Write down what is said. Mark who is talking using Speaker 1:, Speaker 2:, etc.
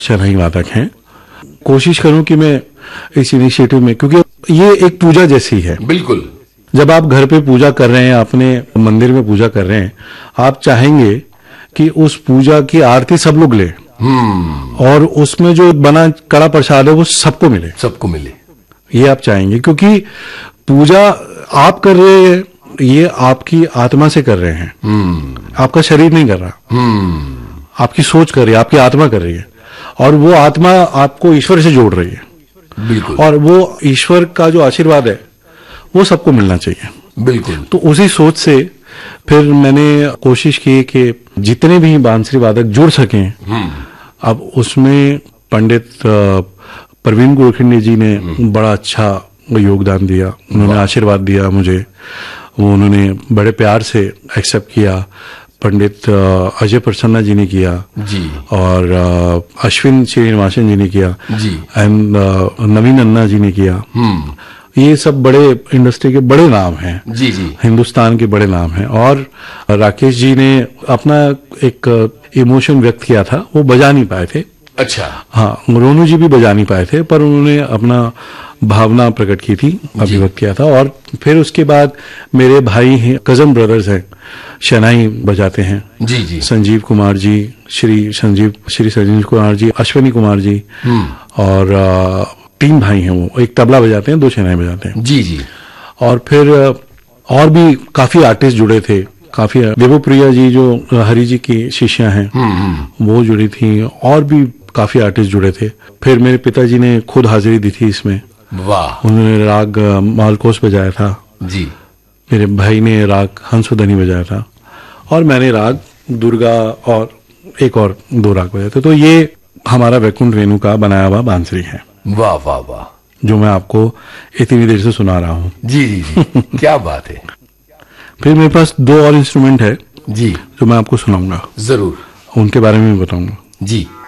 Speaker 1: शहनाई वादक हैं। कोशिश करूं कि मैं इस इनिशिएटिव में, क्योंकि ये एक पूजा जैसी है।
Speaker 2: बिल्कुल।
Speaker 1: जब आप घर पे पूजा कर रहे हैं, अपने मंदिर में पूजा कर रहे हैं, आप चाहेंगे कि उस पूजा की आरती सब लोग ले और उसमें जो बना कड़ा प्रसाद है वो सबको मिले। ये आप चाहेंगे, क्योंकि पूजा आप कर रहे हैं, ये आपकी आत्मा से कर रहे हैं। आपका शरीर नहीं कर रहा, आपकी सोच कर रही है, आपकी आत्मा कर रही है, और वो आत्मा आपको ईश्वर से जोड़ रही है।
Speaker 2: बिल्कुल।
Speaker 1: और वो ईश्वर का जो आशीर्वाद है वो सबको मिलना चाहिए।
Speaker 2: बिल्कुल।
Speaker 1: तो उसी सोच से फिर मैंने कोशिश की कि जितने भी बांसुरी वादक जुड़ सकें। अब उसमें पंडित प्रवीण गुरखिंडी जी ने बड़ा अच्छा योगदान दिया। उन्होंने आशीर्वाद दिया मुझे, वो उन्होंने बड़े प्यार से एक्सेप्ट किया। पंडित अजय प्रसन्ना जी ने किया
Speaker 2: जी, और
Speaker 1: अश्विन श्रीनिवासन जी ने किया
Speaker 2: जी,
Speaker 1: एंड नवीन अन्ना जी ने किया। ये सब बड़े इंडस्ट्री के बड़े नाम हैं।
Speaker 2: जी जी,
Speaker 1: हिंदुस्तान के बड़े नाम हैं। और राकेश जी ने अपना एक इमोशन व्यक्त किया था, वो बजा नहीं पाए थे।
Speaker 2: अच्छा।
Speaker 1: हाँ, रोनू जी भी बजा नहीं पाए थे, पर उन्होंने अपना भावना प्रकट की थी, अभिव्यक्त किया था। और फिर उसके बाद मेरे भाई हैं, कजन ब्रदर्स हैं, शहनाई बजाते हैं।
Speaker 2: जी जी,
Speaker 1: संजीव कुमार जी, श्री संजीव कुमार जी, अश्विनी कुमार जी, और 3 भाई हैं। वो एक तबला बजाते हैं, 2 शहनाई बजाते हैं।
Speaker 2: जी जी।
Speaker 1: और फिर और भी काफी आर्टिस्ट जुड़े थे। काफी देवप्रिया जी जो हरि जी की शिष्या हैं, वो जुड़ी थी, और भी काफी आर्टिस्ट जुड़े थे। फिर मेरे पिताजी ने खुद हाजिरी दी थी इसमें।
Speaker 2: वाह।
Speaker 1: उन्होंने राग मालकोस बजाया था
Speaker 2: जी।
Speaker 1: मेरे भाई ने राग हंसवदनी बजाया था, और मैंने राग दुर्गा और एक और 2 राग बजाए थे। तो ये हमारा वैकुंठ रेणु का बनाया हुआ बांसुरी है।
Speaker 2: वाह वाह वाह,
Speaker 1: जो मैं आपको इतनी देर से सुना रहा हूँ।
Speaker 2: जी जी जी, क्या बात है।
Speaker 1: फिर मेरे पास 2 और इंस्ट्रूमेंट है
Speaker 2: जी,
Speaker 1: जो मैं आपको सुनाऊंगा।
Speaker 2: जरूर,
Speaker 1: उनके बारे में भी बताऊंगा।
Speaker 2: जी।